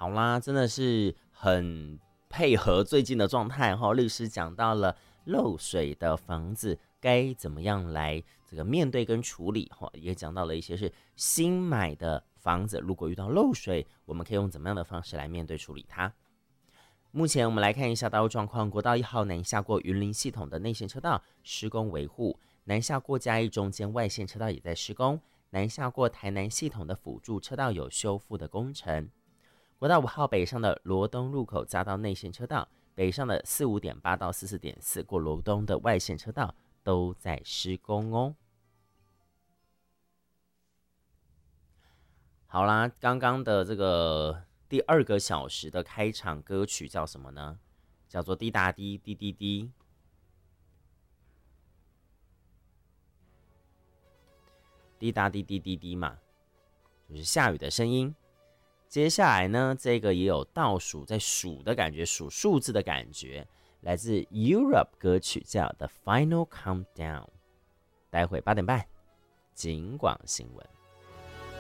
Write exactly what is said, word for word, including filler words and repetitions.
好啦，真的是很配合最近的状态哈。律师讲到了漏水的房子该怎么样来这个面对跟处理哈，也讲到了一些是新买的房子，如果遇到漏水，我们可以用怎么样的方式来面对处理它。目前我们来看一下道路状况，国道一号南下过云林系统的内线车道施工维护，南下过嘉义中间外线车道也在施工，南下过台南系统的辅助车道有修复的工程。国道五号北上的罗东入口匝道内线车道，北上的 四五点八 到 四四点四 过罗东的外线车道都在施工哦。好啦，刚刚的这个第二个小时的开场歌曲叫什么呢？叫做滴答滴滴滴滴，滴答滴滴滴滴嘛，就是下雨的声音。接下来呢，这个也有倒数在数的感觉，数数字的感觉，来自 Europe 歌曲叫 The Final Countdown。待会八点半，警广新闻。